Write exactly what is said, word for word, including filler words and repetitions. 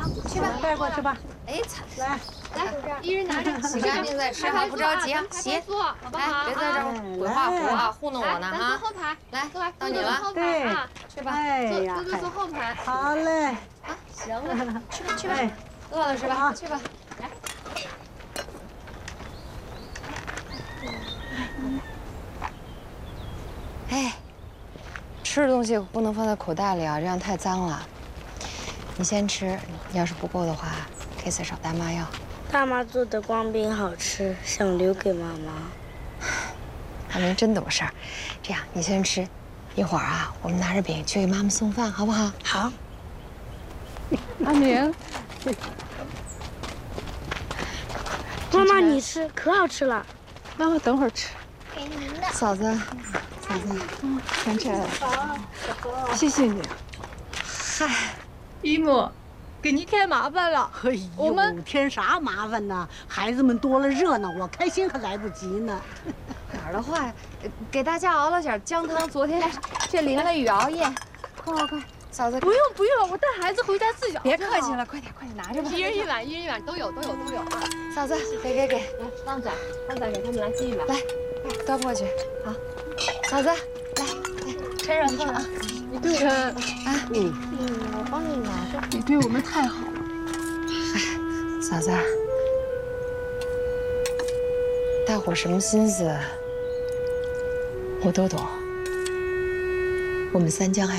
去吧， 带过去吧。 哎，擦， 来来，一人拿着，洗干净再吃哈，不着急啊，洗。哎，别在这儿鬼画符啊，糊弄我呢哈。 后排， 来，到你了， 对， 去吧。 哎呀， 哥哥坐后排。 好嘞， 啊，行了，去吧去吧，饿了是吧？去吧。来。哎，吃的东西不能放在口袋里啊，这样太脏了。你先吃，要是不够的话，可以再找大妈要。 大妈做的光饼好吃，想留给妈妈。 还没真懂事儿。这样，你先吃，一会儿啊，我们拿着饼去给妈妈送饭，好不好？ 好。 阿明， 妈妈你吃，可好吃了。 妈妈等会儿吃。 给您的。 嫂子，嫂子， 嗯，晨晨，谢谢你。 嗨， 姨母，给您添麻烦了。 哎呦， 我们添啥麻烦呢？孩子们多了热闹，我开心还来不及呢。 哪儿的话，给大家熬了点姜汤，昨天这淋了雨熬夜，快快快，嫂子， 不用不用，我带孩子回家自己熬。 别客气了，快点快点拿着吧。 一人一碗，一人一碗，都有都有都有啊。 嫂子，给给给， 来，旺仔，旺仔给他们来继续来。 来，端过去。好，嫂子，来来，趁热喝啊。 你对晨啊， 嗯，我帮你拿着。 你对我们太好了。 哎，嫂子，大伙什么心思，我都懂。我们三江还。